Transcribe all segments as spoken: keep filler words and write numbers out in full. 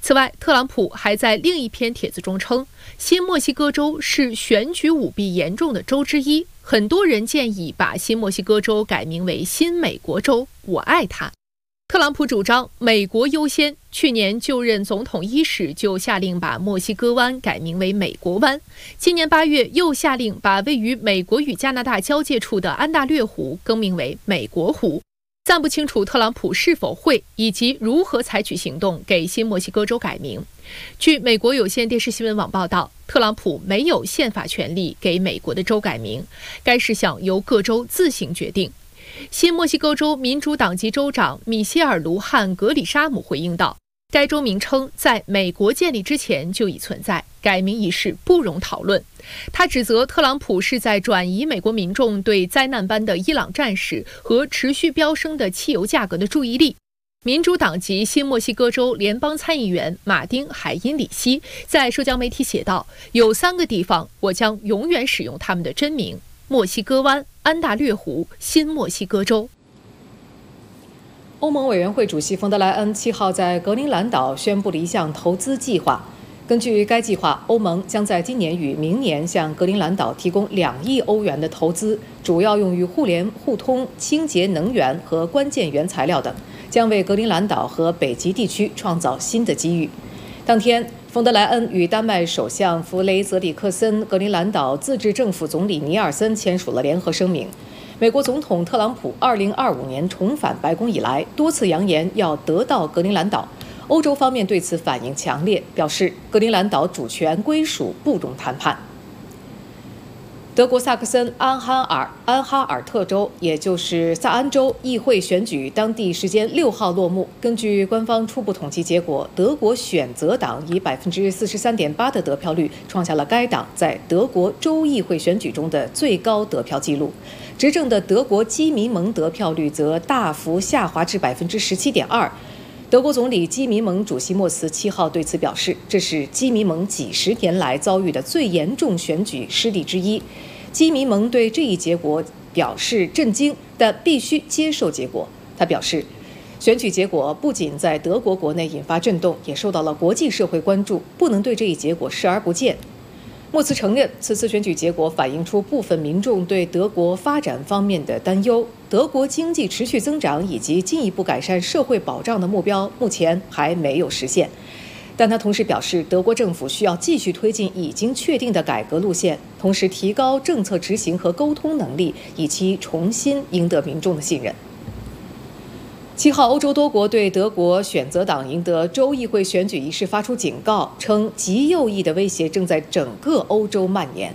此外，特朗普还在另一篇帖子中称，新墨西哥州是选举舞弊严重的州之一，很多人建议把新墨西哥州改名为新美国州，我爱它。特朗普主张美国优先，去年就任总统伊始就下令把墨西哥湾改名为美国湾，今年八月又下令把位于美国与加拿大交界处的安大略湖更名为美国湖。暂不清楚特朗普是否会以及如何采取行动给新墨西哥州改名。据美国有线电视新闻网报道，特朗普没有宪法权利给美国的州改名，该事项由各州自行决定。新墨西哥州民主党籍州长米歇尔·卢汉·格里沙姆回应道，该州名称在美国建立之前就已存在，改名一事不容讨论。他指责特朗普是在转移美国民众对灾难般的伊朗战事和持续飙升的汽油价格的注意力。民主党籍新墨西哥州联邦参议员马丁·海因里希在社交媒体写道，有三个地方我将永远使用他们的真名：墨西哥湾、安大略湖、新墨西哥州。 欧盟委员会主席冯德莱恩七号在格陵兰岛宣布了一项投资计划。根据该计划，欧盟将在今年与明年向格陵兰岛提供两亿欧元的投资，主要用于互联互通、清洁能源和关键原材料等，将为格陵兰岛和北极地区创造新的机遇。当天，冯德莱恩与丹麦首相弗雷泽里克森、格陵兰岛自治政府总理尼尔森签署了联合声明。美国总统特朗普二零二五年重返白宫以来，多次扬言要得到格陵兰岛。欧洲方面对此反应强烈，表示格陵兰岛主权归属不容谈判。德国萨克森安哈尔安哈尔特州，也就是萨安州议会选举，当地时间六号落幕。根据官方初步统计结果，德国选择党以百分之四十三点八的得票率，创下了该党在德国州议会选举中的最高得票纪录。执政的德国基民盟得票率则大幅下滑至百分之十七点二。德国总理基民盟主席默茨七号对此表示，这是基民盟几十年来遭遇的最严重选举失利之一。基民盟对这一结果表示震惊，但必须接受结果。他表示，选举结果不仅在德国国内引发震动，也受到了国际社会关注，不能对这一结果视而不见。默茨承认，此次选举结果反映出部分民众对德国发展方面的担忧。德国经济持续增长以及进一步改善社会保障的目标目前还没有实现。但他同时表示，德国政府需要继续推进已经确定的改革路线，同时提高政策执行和沟通能力，以期重新赢得民众的信任。七号，欧洲多国对德国选择党赢得州议会选举一事发出警告，称极右翼的威胁正在整个欧洲蔓延。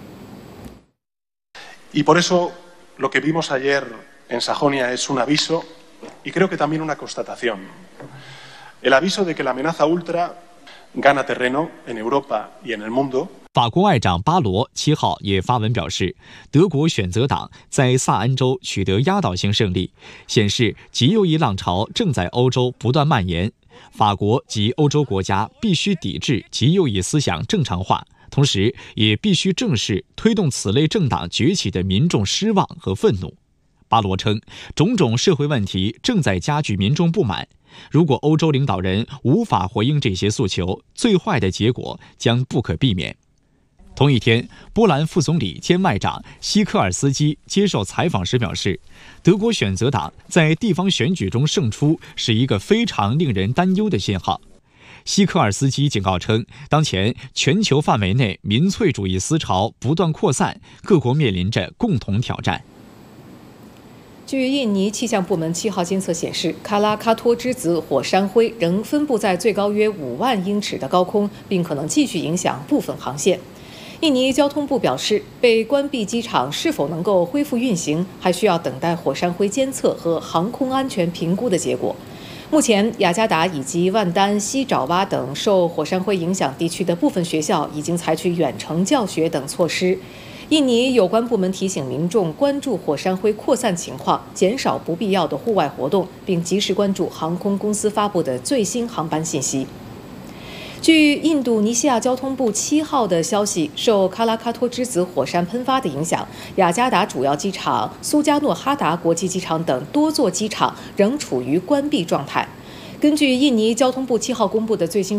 Y por eso lo que vimos ayer en Sajonia es un aviso y creo que también una constatación. El aviso de que la amenaza ultra gana terreno en Europa y en el mundo. 法国外长巴罗七号也发文表示，德国选择党在萨安州取得压倒性胜利，显示极右翼浪潮正在欧洲不断蔓延。法国及欧洲国家必须抵制极右翼思想正常化，同时也必须正视推动此类政党崛起的民众失望和愤怒。巴罗称，种种社会问题正在加剧民众不满。如果欧洲领导人无法回应这些诉求，最坏的结果将不可避免。同一天，波兰副总理兼外长希科尔斯基接受采访时表示，德国选择党在地方选举中胜出是一个非常令人担忧的信号。希科尔斯基警告称，当前全球范围内民粹主义思潮不断扩散，各国面临着共同挑战。 据印尼气象部门七号监测显示，卡拉卡托之子火山灰仍分布在最高约五万英尺的高空，并可能继续影响部分航线。印尼交通部表示，被关闭机场是否能够恢复运行，还需要等待火山灰监测和航空安全评估的结果。目前，雅加达以及万丹、西爪哇等受火山灰影响地区的部分学校已经采取远程教学等措施。印尼有关部门提醒民众关注火山灰扩散情况，减少不必要的户外活动，并及时关注航空公司发布的最新航班信息。据印度尼西亚交通部七号的消息，受卡拉卡托之子火山喷发的影响，雅加达主要机场、苏加诺哈达国际机场等多座机场仍处于关闭状态。根据印尼交通部七号公布的最新